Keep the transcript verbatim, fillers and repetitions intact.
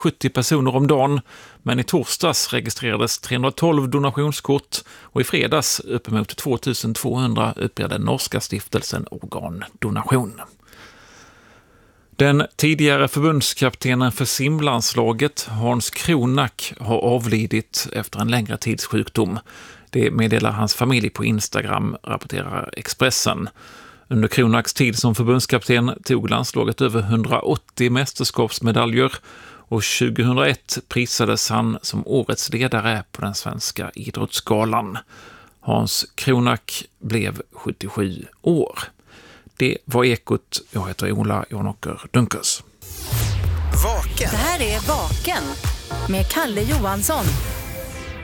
sjuttio personer om dagen, men i torsdags registrerades trehundratolv donationskort och i fredags uppemot tvåtusentvåhundra uppger den norska stiftelsen Organdonation. Den tidigare förbundskaptenen för simlandslaget Hans Kronak har avlidit efter en längre tids sjukdom. Det meddelar hans familj på Instagram, rapporterar Expressen. Under Kronaks tid som förbundskapten tog landslaget över hundraåttio mästerskapsmedaljer och tjugohundraett prisades han som årets ledare på den svenska idrottsgalan. Hans Kronak blev sjuttiosju år. Det var Ekot. Jag heter Ola Jonåker Dunkers. Vaken. Det här är Vaken med Kalle Johansson.